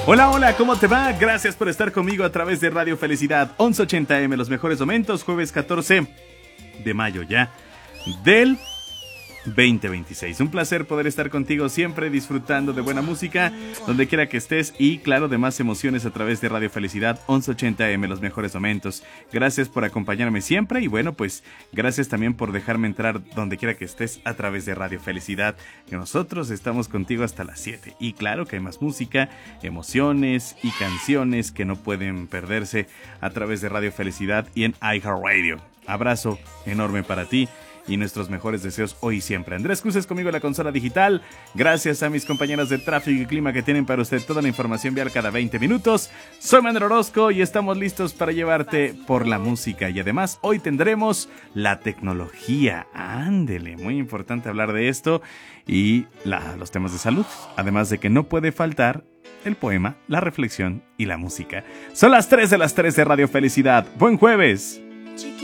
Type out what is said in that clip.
Hola, hola, ¿cómo te va? Gracias por estar conmigo a través de Radio Felicidad 1180M, los mejores momentos, jueves 14 de mayo ya del 2026. Un placer poder estar contigo siempre disfrutando de buena música, donde quiera que estés y claro, de más emociones a través de Radio Felicidad 1180M, los mejores momentos. Gracias por acompañarme siempre y bueno, pues gracias también por dejarme entrar donde quiera que estés a través de Radio Felicidad, que nosotros estamos contigo hasta las 7. Y claro que hay más música, emociones y canciones que no pueden perderse a través de Radio Felicidad y en iHeartRadio. Abrazo enorme para ti y nuestros mejores deseos hoy y siempre. Andrés Cruces conmigo en la consola digital. Gracias a mis compañeros de tráfico y clima que tienen para usted toda la información vial cada 20 minutos. Soy Manuel Orozco y estamos listos para llevarte por la música. Y además hoy tendremos la tecnología. Ándele, muy importante hablar de esto y los temas de salud. Además de que no puede faltar el poema, la reflexión y la música. Son las 3 de Radio Felicidad. ¡Buen jueves!